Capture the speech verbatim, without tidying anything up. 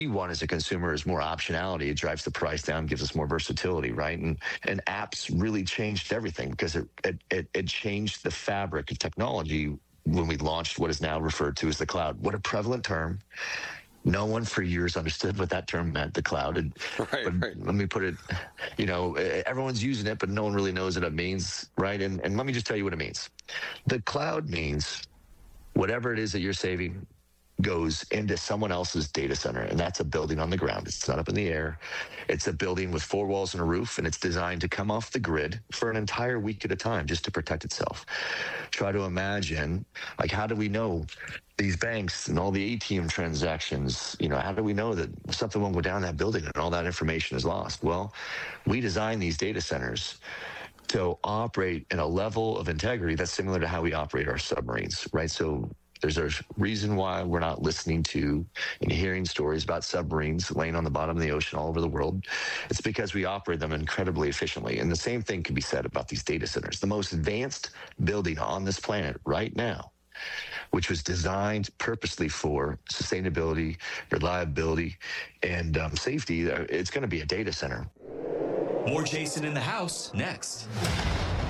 want as a consumer is more optionality. It drives the price down, gives us more versatility, right? And and apps really changed everything because it it it, it changed the fabric of technology when we launched what is now referred to as the cloud. What a prevalent term. No one for years understood what that term meant, the cloud. And, right, but right. let me put it, you know, everyone's using it, but no one really knows what it means, right? And, and let me just tell you what it means. The cloud means whatever it is that you're saving goes into someone else's data center, and that's a building on the ground. It's not up in the air. It's a building with four walls and a roof, and it's designed to come off the grid for an entire week at a time just to protect itself. Try to imagine, like, how do we know these banks and all the A T M transactions, you know, how do we know that something won't go down that building and all that information is lost? Well, we design these data centers to operate in a level of integrity that's similar to how we operate our submarines, right? So there's a reason why we're not listening to and hearing stories about submarines laying on the bottom of the ocean all over the world. It's because we operate them incredibly efficiently. And the same thing can be said about these data centers. The most advanced building on this planet right now, which was designed purposely for sustainability, reliability, and um, safety, it's going to be a data center. More Jason in the House next.